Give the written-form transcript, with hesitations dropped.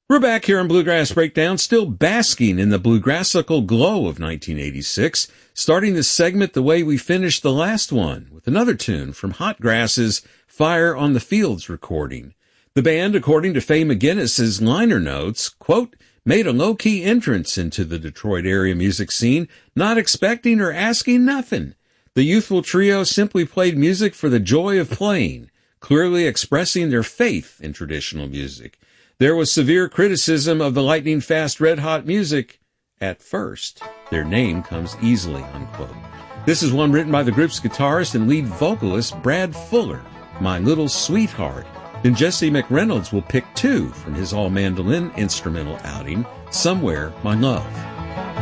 We're back here on Bluegrass Breakdown, still basking in the bluegrassical glow of 1986, starting this segment the way we finished the last one, with another tune from Hot Grass's Fire on the Fields recording. The band, according to Faye McGinnis's liner notes, quote, made a low-key entrance into the Detroit area music scene, not expecting or asking nothing. The youthful trio simply played music for the joy of playing, clearly expressing their faith in traditional music. There was severe criticism of the lightning-fast red-hot music at first. Their name comes easily, unquote. This is one written by the group's guitarist and lead vocalist Brad Fuller, My Little Sweetheart. Then Jesse McReynolds will pick two from his all-mandolin instrumental outing, Somewhere My Love.